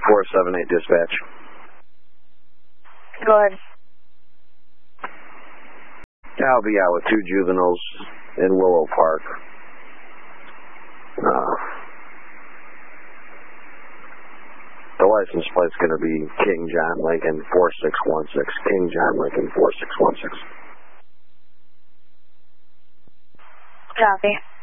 478 dispatch. Go ahead. I'll be out with 2 juveniles in Willow Park. The license plate's going to be King John Lincoln 4616. King John Lincoln 4616. Copy.